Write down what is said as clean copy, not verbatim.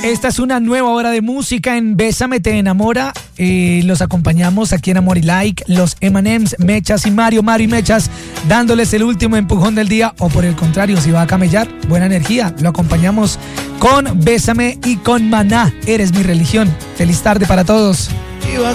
Esta es una nueva hora de música en Bésame Te Enamora. Los acompañamos aquí en Amor y Like, los M&M's, Mechas y Mario y Mechas, dándoles el último empujón del día, o por el contrario, si va a camellar, buena energía. Lo acompañamos con Bésame y con Maná, Eres mi religión. Feliz tarde para todos. Iba